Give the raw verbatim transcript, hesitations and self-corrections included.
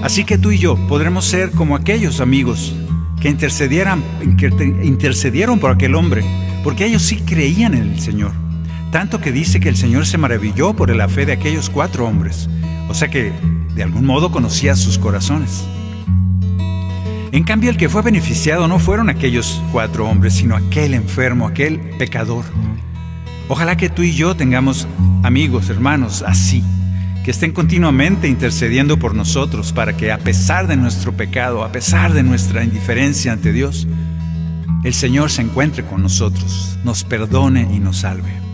Así que tú y yo podremos ser como aquellos amigos que intercedieran, que intercedieron por aquel hombre, porque ellos sí creían en el Señor. Tanto que dice que el Señor se maravilló por la fe de aquellos cuatro hombres. O sea que de algún modo conocía sus corazones. En cambio, el que fue beneficiado no fueron aquellos cuatro hombres, sino aquel enfermo, aquel pecador. Ojalá que tú y yo tengamos amigos, hermanos, así, que estén continuamente intercediendo por nosotros para que a pesar de nuestro pecado, a pesar de nuestra indiferencia ante Dios, el Señor se encuentre con nosotros, nos perdone y nos salve.